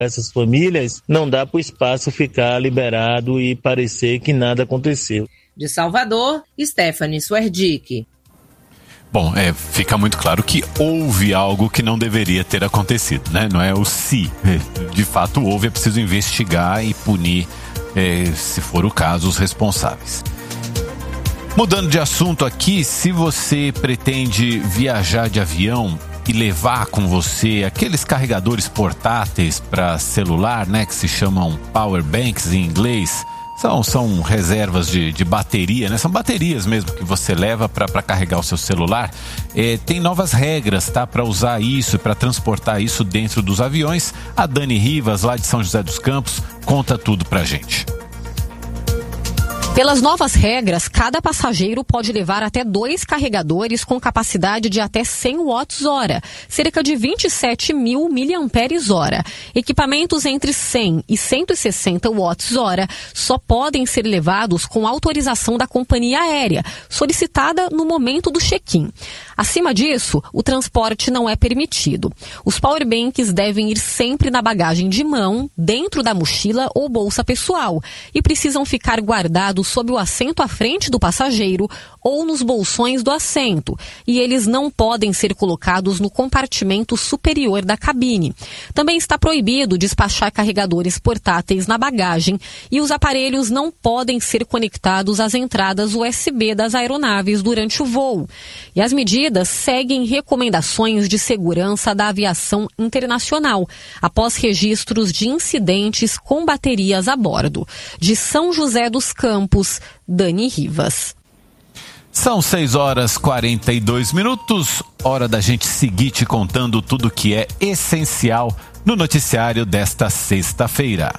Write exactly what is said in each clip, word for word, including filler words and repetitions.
essas famílias, não dá para o espaço ficar liberado e parecer que nada aconteceu. De Salvador, Stephanie Suerdick. Bom, é, fica muito claro que houve algo que não deveria ter acontecido, né? Não é o se. De fato houve, é preciso investigar e punir, é, se for o caso, os responsáveis. Mudando de assunto aqui, se você pretende viajar de avião e levar com você aqueles carregadores portáteis para celular, né, que se chamam power banks em inglês, são, são reservas de, de bateria, né, são baterias mesmo que você leva para carregar o seu celular. É, tem novas regras, tá, para usar isso, para transportar isso dentro dos aviões. A Dani Rivas, lá de São José dos Campos, conta tudo pra gente. Pelas novas regras, cada passageiro pode levar até dois carregadores com capacidade de até cem watts-hora, cerca de vinte e sete mil miliamperes-hora. Equipamentos entre cem e cento e sessenta watts-hora só podem ser levados com autorização da companhia aérea, solicitada no momento do check-in. Acima disso, o transporte não é permitido. Os powerbanks devem ir sempre na bagagem de mão, dentro da mochila ou bolsa pessoal, e precisam ficar guardados sob o assento à frente do passageiro ou nos bolsões do assento, e eles não podem ser colocados no compartimento superior da cabine. Também está proibido despachar carregadores portáteis na bagagem e os aparelhos não podem ser conectados às entradas U S B das aeronaves durante o voo. E as medidas seguem recomendações de segurança da aviação internacional, após registros de incidentes com baterias a bordo. De São José dos Campos, Dani Rivas. São seis horas e quarenta e dois minutos, hora da gente seguir te contando tudo que é essencial no noticiário desta sexta-feira.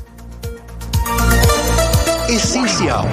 Essencial.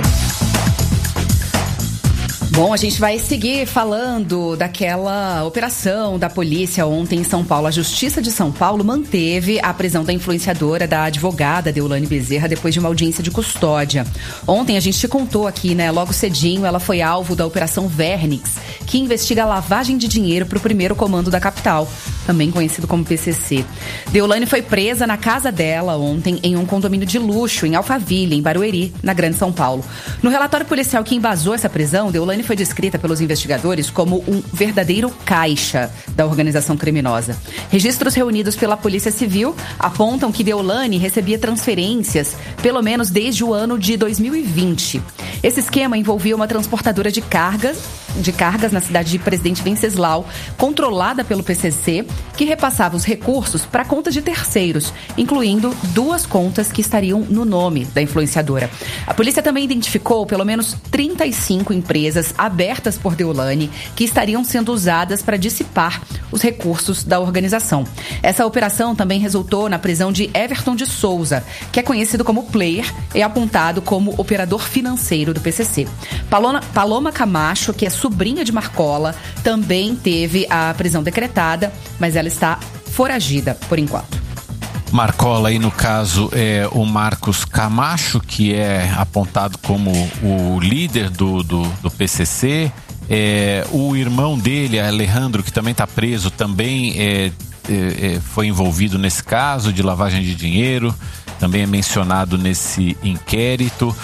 Bom, a gente vai seguir falando daquela operação da polícia ontem em São Paulo. A Justiça de São Paulo manteve a prisão da influenciadora, da advogada Deolane Bezerra, depois de uma audiência de custódia. Ontem a gente te contou aqui, né? Logo cedinho, ela foi alvo da Operação Vernix, que investiga a lavagem de dinheiro para o primeiro comando da capital, também conhecido como P C C. Deolane foi presa na casa dela ontem em um condomínio de luxo em Alphaville, em Barueri, na Grande São Paulo. No relatório policial que embasou essa prisão, Deolane foi descrita pelos investigadores como um verdadeiro caixa da organização criminosa. Registros reunidos pela Polícia Civil apontam que Deolane recebia transferências pelo menos desde o ano de dois mil e vinte. Esse esquema envolvia uma transportadora de cargas, de cargas na cidade de Presidente Venceslau, controlada pelo P C C, que repassava os recursos para contas de terceiros, incluindo duas contas que estariam no nome da influenciadora. A polícia também identificou pelo menos trinta e cinco empresas abertas por Deolane que estariam sendo usadas para dissipar os recursos da organização. Essa operação também resultou na prisão de Everton de Souza, que é conhecido como Player e apontado como operador financeiro do P C C. Paloma, Paloma Camacho, que é sobrinha de Marcola, também teve a prisão decretada, mas ela está foragida por enquanto. Marcola aí no caso é o Marcos Camacho, que é apontado como o líder do, do, do P C C. É, o irmão dele, Alejandro, que também está preso, também é, é, foi envolvido nesse caso de lavagem de dinheiro, também é mencionado nesse inquérito.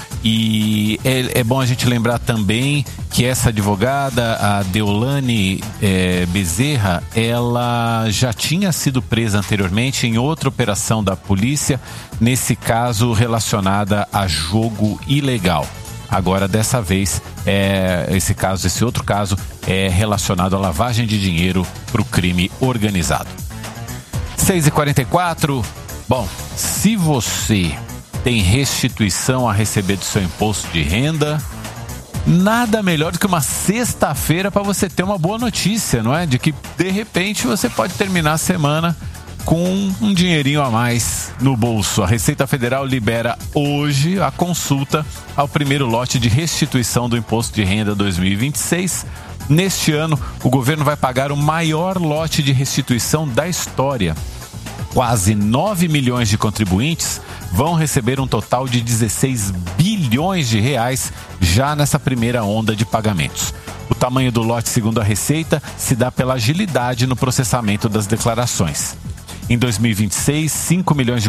E é, é bom a gente lembrar também que essa advogada, a Deolane é, Bezerra, ela já tinha sido presa anteriormente em outra operação da polícia, nesse caso relacionada a jogo ilegal. Agora, dessa vez, é, esse caso, esse outro caso é relacionado à lavagem de dinheiro para o crime organizado. seis e quarenta e quatro. Bom, se você tem restituição a receber do seu imposto de renda, nada melhor do que uma sexta-feira para você ter uma boa notícia, não é? De que, de repente, você pode terminar a semana com um dinheirinho a mais no bolso. A Receita Federal libera hoje a consulta ao primeiro lote de restituição do Imposto de Renda dois mil e vinte e seis. Neste ano, o governo vai pagar o maior lote de restituição da história. Quase nove milhões de contribuintes vão receber um total de dezesseis bilhões de reais já nessa primeira onda de pagamentos. O tamanho do lote, segundo a Receita, se dá pela agilidade no processamento das declarações. Em dois mil e vinte e seis, cinco milhões de